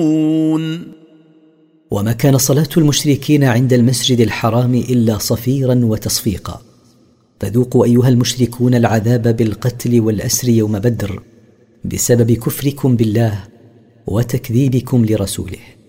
وما كان صلاة المشركين عند المسجد الحرام إلا صفيرا وتصفيقا، فذوقوا أيها المشركون العذاب بالقتل والأسر يوم بدر بسبب كفركم بالله وتكذيبكم لرسوله.